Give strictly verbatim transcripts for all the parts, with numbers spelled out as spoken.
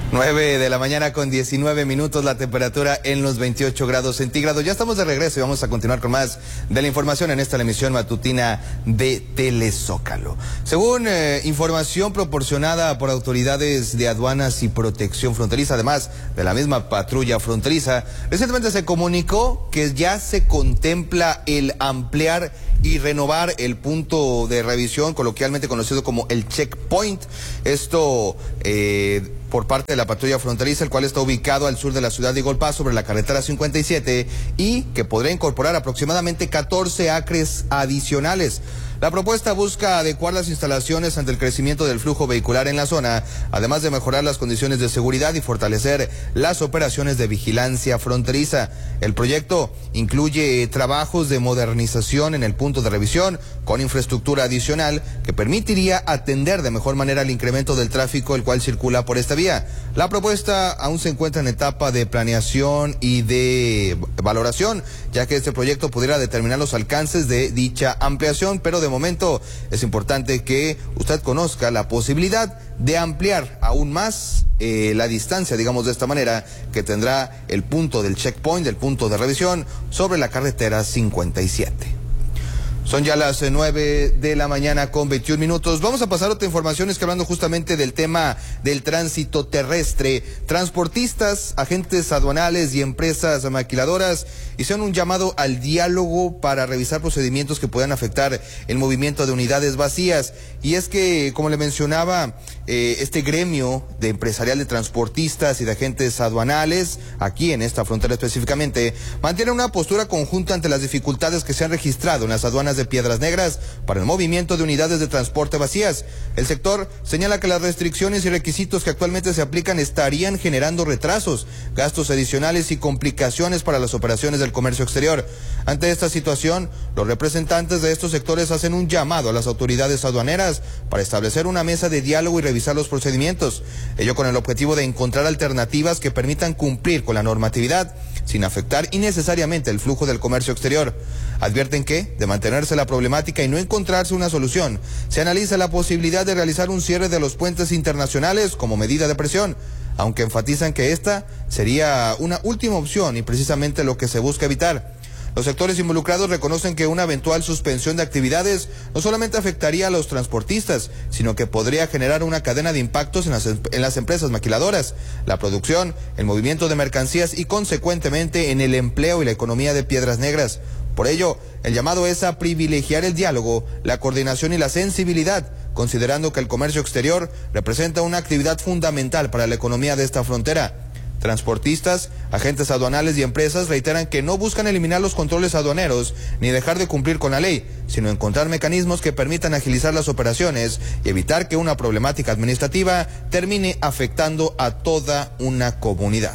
nueve de la mañana con diecinueve minutos, la temperatura en los veintiocho grados centígrados. Ya estamos de regreso y vamos a continuar con más de la información en esta la emisión matutina de Telezócalo. Según eh, información proporcionada por autoridades de aduanas y protección fronteriza, además de la misma patrulla fronteriza, recientemente se comunicó que ya se contempla el ampliar y renovar el punto de revisión, coloquialmente conocido como el checkpoint. Esto eh, por parte de la patrulla fronteriza, el cual está ubicado al sur de la ciudad de Igolpá, sobre la carretera cincuenta y siete, y que podrá incorporar aproximadamente catorce acres adicionales. La propuesta busca adecuar las instalaciones ante el crecimiento del flujo vehicular en la zona, además de mejorar las condiciones de seguridad y fortalecer las operaciones de vigilancia fronteriza. El proyecto incluye trabajos de modernización en el punto de revisión, con infraestructura adicional que permitiría atender de mejor manera el incremento del tráfico el cual circula por esta vía. La propuesta aún se encuentra en etapa de planeación y de valoración, ya que este proyecto pudiera determinar los alcances de dicha ampliación, pero de momento es importante que usted conozca la posibilidad de ampliar aún más eh, la distancia, digamos de esta manera, que tendrá el punto del checkpoint, del punto de revisión sobre la carretera cincuenta y siete. Son ya las nueve de la mañana con veintiún minutos. Vamos a pasar a otra información, es que hablando justamente del tema del tránsito terrestre, transportistas, agentes aduanales y empresas maquiladoras hicieron un llamado al diálogo para revisar procedimientos que puedan afectar el movimiento de unidades vacías. Y es que, como le mencionaba, eh, este gremio de empresarial de transportistas y de agentes aduanales, aquí en esta frontera específicamente, mantiene una postura conjunta ante las dificultades que se han registrado en las aduanas de Piedras Negras para el movimiento de unidades de transporte vacías. El sector señala que las restricciones y requisitos que actualmente se aplican estarían generando retrasos, gastos adicionales y complicaciones para las operaciones del comercio exterior. Ante esta situación, los representantes de estos sectores hacen un llamado a las autoridades aduaneras para establecer una mesa de diálogo y revisar los procedimientos, ello con el objetivo de encontrar alternativas que permitan cumplir con la normatividad sin afectar innecesariamente el flujo del comercio exterior. Advierten que, de mantenerse la problemática y no encontrarse una solución, se analiza la posibilidad de realizar un cierre de los puentes internacionales como medida de presión, aunque enfatizan que esta sería una última opción y precisamente lo que se busca evitar. Los sectores involucrados reconocen que una eventual suspensión de actividades no solamente afectaría a los transportistas, sino que podría generar una cadena de impactos en las, en las empresas maquiladoras, la producción, el movimiento de mercancías y consecuentemente en el empleo y la economía de Piedras Negras. Por ello, el llamado es a privilegiar el diálogo, la coordinación y la sensibilidad, considerando que el comercio exterior representa una actividad fundamental para la economía de esta frontera. Transportistas, agentes aduanales y empresas reiteran que no buscan eliminar los controles aduaneros ni dejar de cumplir con la ley, sino encontrar mecanismos que permitan agilizar las operaciones y evitar que una problemática administrativa termine afectando a toda una comunidad.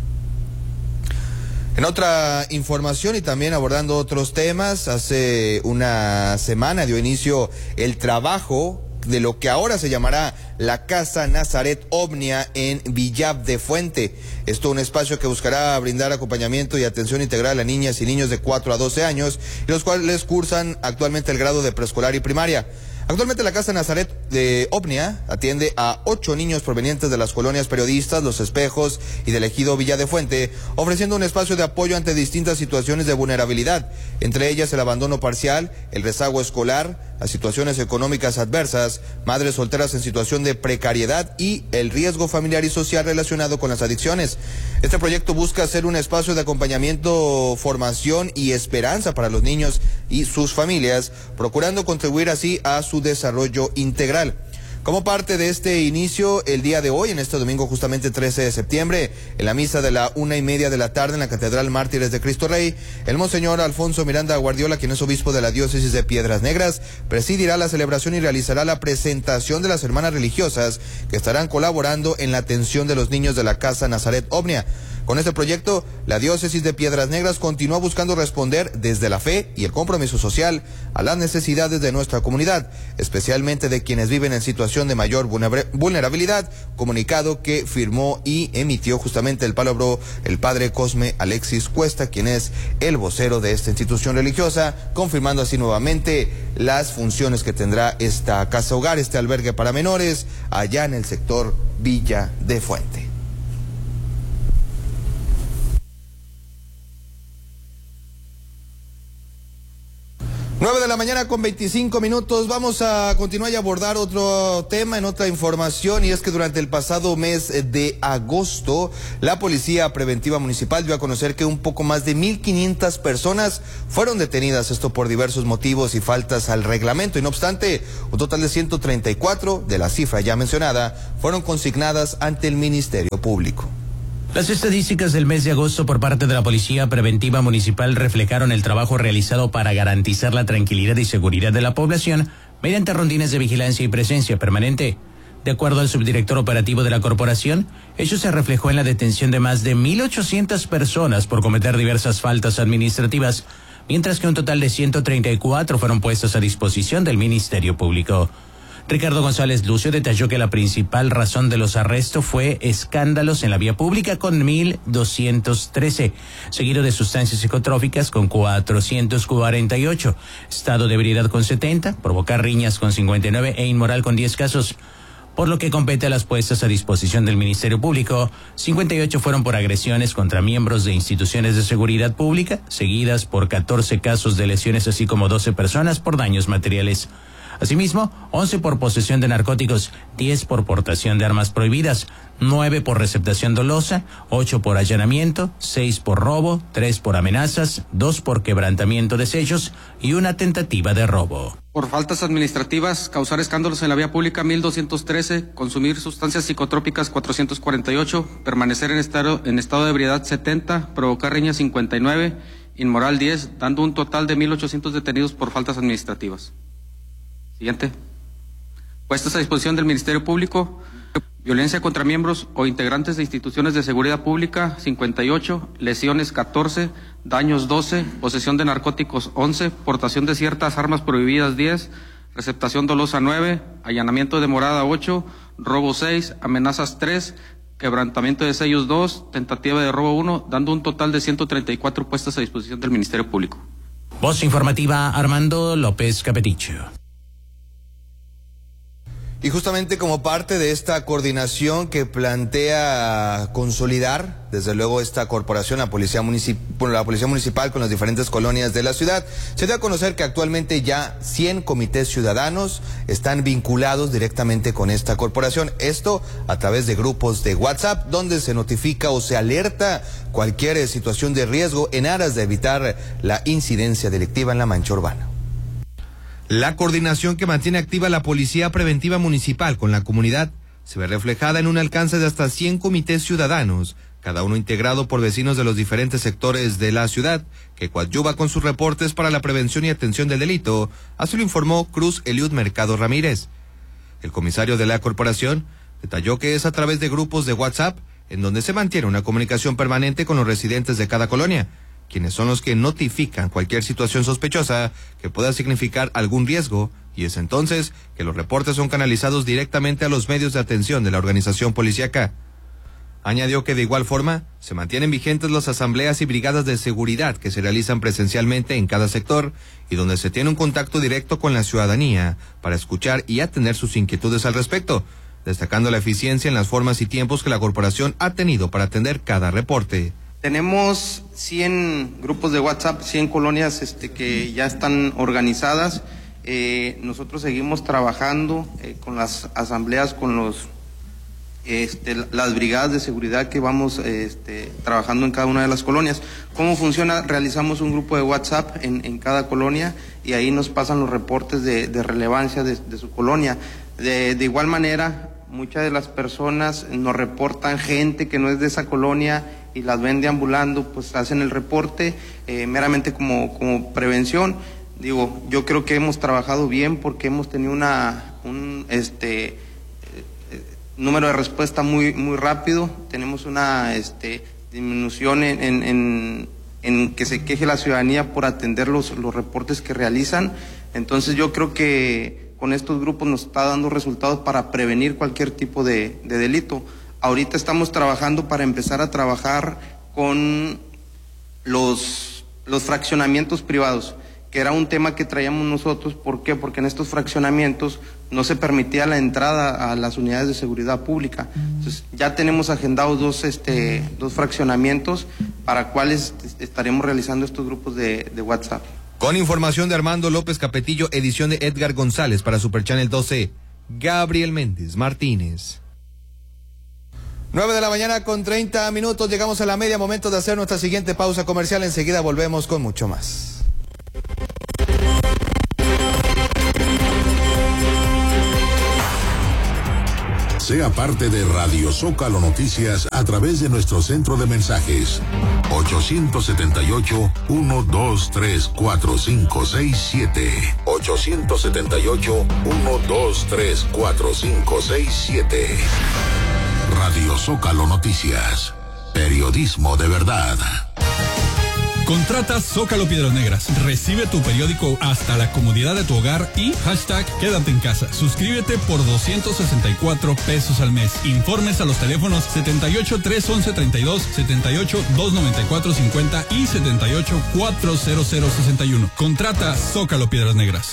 En otra información y también abordando otros temas, hace una semana dio inicio el trabajo de lo que ahora se llamará la Casa Nazaret Omnia en Villab de Fuente. Esto un espacio que buscará brindar acompañamiento y atención integral a niñas y niños de cuatro a doce años, y los cuales cursan actualmente el grado de preescolar y primaria. Actualmente la Casa Nazaret de Omnia atiende a ocho niños provenientes de las colonias Periodistas, Los Espejos y del ejido Villa de Fuente, ofreciendo un espacio de apoyo ante distintas situaciones de vulnerabilidad, entre ellas el abandono parcial, el rezago escolar, las situaciones económicas adversas, madres solteras en situación de precariedad y el riesgo familiar y social relacionado con las adicciones. Este proyecto busca ser un espacio de acompañamiento, formación y esperanza para los niños y sus familias, procurando contribuir así a su desarrollo integral. Como parte de este inicio, el día de hoy, en este domingo justamente trece de septiembre, en la misa de la una y media de la tarde en la Catedral Mártires de Cristo Rey, el Monseñor Alfonso Miranda Guardiola, quien es obispo de la diócesis de Piedras Negras, presidirá la celebración y realizará la presentación de las hermanas religiosas que estarán colaborando en la atención de los niños de la Casa Nazaret Omnia. Con este proyecto, la diócesis de Piedras Negras continúa buscando responder desde la fe y el compromiso social a las necesidades de nuestra comunidad, especialmente de quienes viven en situación de mayor vulnerabilidad, comunicado que firmó y emitió justamente el palabro el padre Cosme Alexis Cuesta, quien es el vocero de esta institución religiosa, confirmando así nuevamente las funciones que tendrá esta casa hogar, este albergue para menores, allá en el sector Villa de Fuente. la mañana con veinticinco minutos. Vamos a continuar y abordar otro tema en otra información, y es que durante el pasado mes de agosto, la Policía Preventiva Municipal dio a conocer que un poco más de mil quinientas personas fueron detenidas, esto por diversos motivos y faltas al reglamento, y no obstante, un total de ciento treinta y cuatro de la cifra ya mencionada fueron consignadas ante el Ministerio Público. Las estadísticas del mes de agosto por parte de la Policía Preventiva Municipal reflejaron el trabajo realizado para garantizar la tranquilidad y seguridad de la población mediante rondines de vigilancia y presencia permanente. De acuerdo al subdirector operativo de la corporación, ello se reflejó en la detención de más de mil ochocientas personas por cometer diversas faltas administrativas, mientras que un total de ciento treinta y cuatro fueron puestas a disposición del Ministerio Público. Ricardo González Lucio detalló que la principal razón de los arrestos fue escándalos en la vía pública con mil doscientos trece, seguido de sustancias psicotrópicas con cuatrocientos cuarenta y ocho, estado de ebriedad con setenta, provocar riñas con cincuenta y nueve e inmoral con diez casos. Por lo que compete a las puestas a disposición del Ministerio Público, cincuenta y ocho fueron por agresiones contra miembros de instituciones de seguridad pública, seguidas por catorce casos de lesiones, así como doce personas por daños materiales. Asimismo, once por posesión de narcóticos, diez por portación de armas prohibidas, nueve por receptación dolosa, ocho por allanamiento, seis por robo, tres por amenazas, dos por quebrantamiento de sellos y una tentativa de robo. Por faltas administrativas, causar escándalos en la vía pública mil doscientos trece, consumir sustancias psicotrópicas cuatrocientos cuarenta y ocho, permanecer en estado, en estado de ebriedad setenta, provocar riñas cincuenta y nueve, inmoral diez, dando un total de mil ochocientos detenidos por faltas administrativas. Siguiente. Puestas a disposición del Ministerio Público, violencia contra miembros o integrantes de instituciones de seguridad pública, cincuenta y ocho, lesiones catorce, daños doce, posesión de narcóticos once, portación de ciertas armas prohibidas diez, receptación dolosa nueve, allanamiento de morada ocho, robo seis, amenazas tres, quebrantamiento de sellos dos, tentativa de robo uno, dando un total de ciento treinta y cuatro puestas a disposición del Ministerio Público. Voz informativa, Armando López Capeticho. Y justamente como parte de esta coordinación que plantea consolidar, desde luego, esta corporación, la Policía Municipal, la Policía Municipal con las diferentes colonias de la ciudad, se dio a conocer que actualmente ya cien comités ciudadanos están vinculados directamente con esta corporación. Esto a través de grupos de WhatsApp, donde se notifica o se alerta cualquier situación de riesgo en aras de evitar la incidencia delictiva en la mancha urbana. La coordinación que mantiene activa la Policía Preventiva Municipal con la comunidad se ve reflejada en un alcance de hasta cien comités ciudadanos, cada uno integrado por vecinos de los diferentes sectores de la ciudad, que coadyuva con sus reportes para la prevención y atención del delito, así lo informó Cruz Eliud Mercado Ramírez. El comisario de la corporación detalló que es a través de grupos de WhatsApp en donde se mantiene una comunicación permanente con los residentes de cada colonia, quienes son los que notifican cualquier situación sospechosa que pueda significar algún riesgo, y es entonces que los reportes son canalizados directamente a los medios de atención de la organización policíaca. Añadió que de igual forma se mantienen vigentes las asambleas y brigadas de seguridad que se realizan presencialmente en cada sector y donde se tiene un contacto directo con la ciudadanía para escuchar y atender sus inquietudes al respecto, destacando la eficiencia en las formas y tiempos que la corporación ha tenido para atender cada reporte. Tenemos cien grupos de WhatsApp, cien colonias este, que ya están organizadas. Eh, nosotros seguimos trabajando eh, con las asambleas, con los este, las brigadas de seguridad que vamos este, trabajando en cada una de las colonias. ¿Cómo funciona? Realizamos un grupo de WhatsApp en, en cada colonia y ahí nos pasan los reportes de, de relevancia de, de su colonia. De, de igual manera, muchas de las personas nos reportan gente que no es de esa colonia y las ven deambulando, pues hacen el reporte eh, meramente como, como prevención. Digo, yo creo que hemos trabajado bien porque hemos tenido una un este eh, número de respuesta muy muy rápido. Tenemos una este disminución en, en, en, en que se queje la ciudadanía por atender los, los reportes que realizan. Entonces yo creo que con estos grupos nos está dando resultados para prevenir cualquier tipo de, de delito. Ahorita estamos trabajando para empezar a trabajar con los, los fraccionamientos privados, que era un tema que traíamos nosotros. ¿Por qué? Porque en estos fraccionamientos no se permitía la entrada a las unidades de seguridad pública. Entonces, ya tenemos agendados dos, este, dos fraccionamientos para cuales estaremos realizando estos grupos de, de WhatsApp. Con información de Armando López Capetillo, edición de Edgar González para Super Channel doce, Gabriel Méndez Martínez. nueve de la mañana con treinta minutos, llegamos a la media, momento de hacer nuestra siguiente pausa comercial, enseguida volvemos con mucho más. Sea parte de Radio Zócalo Noticias a través de nuestro centro de mensajes ochocientos setenta y ocho, ciento veintitrés, cuarenta y cinco sesenta y siete. ochocientos setenta y ocho, ciento veintitrés, cuarenta y cinco sesenta y siete. Radio Zócalo Noticias. Periodismo de verdad. Contrata Zócalo Piedras Negras. Recibe tu periódico hasta la comodidad de tu hogar y hashtag quédate en casa. Suscríbete por doscientos sesenta y cuatro pesos al mes. Informes a los teléfonos setenta y ocho, trescientos once, treinta y dos, setenta y ocho, doscientos noventa y cuatro, cincuenta y setenta y ocho, cuatrocientos sesenta y uno. Contrata Zócalo Piedras Negras.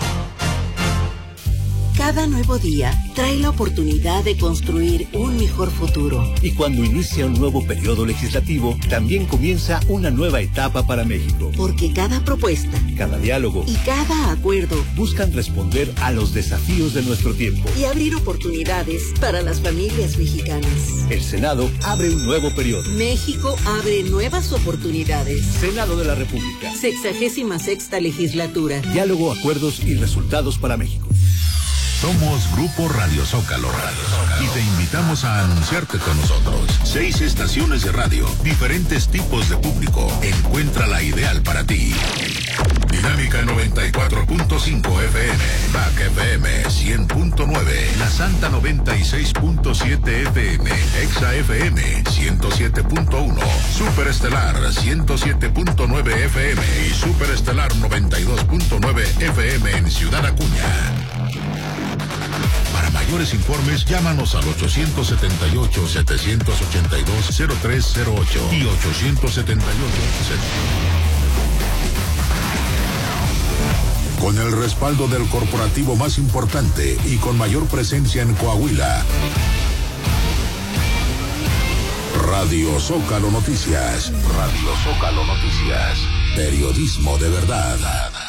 Cada nuevo día trae la oportunidad de construir un mejor futuro. Y cuando inicia un nuevo periodo legislativo, también comienza una nueva etapa para México. Porque cada propuesta, cada diálogo y cada acuerdo buscan responder a los desafíos de nuestro tiempo y abrir oportunidades para las familias mexicanas. El Senado abre un nuevo periodo. México abre nuevas oportunidades. Senado de la República. Sexagésima sexta legislatura. Diálogo, acuerdos y resultados para México. Somos Grupo Radio Zócalo, Radio Zócalo y te invitamos a anunciarte con nosotros. Seis estaciones de radio, diferentes tipos de público. Encuentra la ideal para ti. Dinámica noventa y cuatro punto cinco F M, B A C F M cien punto nueve, La Santa noventa y seis punto siete F M, Exa F M ciento siete punto uno, Super Estelar ciento siete punto nueve F M y Super Estelar noventa y dos punto nueve F M en Ciudad Acuña. Para mayores informes, llámanos al ochocientos setenta y ocho, setecientos ochenta y dos, cero tres cero ocho y ochocientos setenta y ocho. Con el respaldo del corporativo más importante y con mayor presencia en Coahuila, Radio Zócalo Noticias. Radio Zócalo Noticias. Periodismo de verdad.